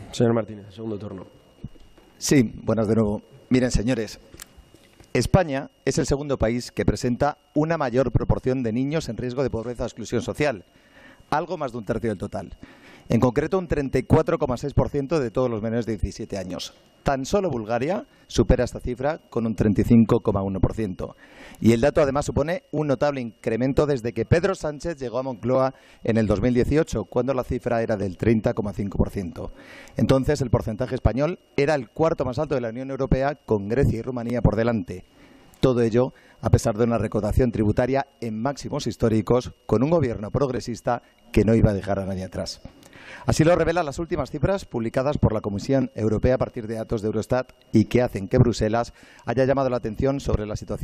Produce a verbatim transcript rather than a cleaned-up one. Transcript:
Señor Martínez, segundo turno. Sí, buenas de nuevo. Miren, señores, España es el segundo país que presenta una mayor proporción de niños en riesgo de pobreza o exclusión social, algo más de un tercio del total. En concreto, un treinta y cuatro coma seis por ciento de todos los menores de diecisiete años. Tan solo Bulgaria supera esta cifra con un treinta y cinco coma uno por ciento. Y el dato, además, supone un notable incremento desde que Pedro Sánchez llegó a Moncloa en el dos mil dieciocho, cuando la cifra era del treinta coma cinco por ciento. Entonces, el porcentaje español era el cuarto más alto de la Unión Europea, con Grecia y Rumanía por delante. Todo ello a pesar de una recaudación tributaria en máximos históricos, con un gobierno progresista que no iba a dejar a nadie atrás. Así lo revelan las últimas cifras publicadas por la Comisión Europea a partir de datos de Eurostat y que hacen que Bruselas haya llamado la atención sobre la situación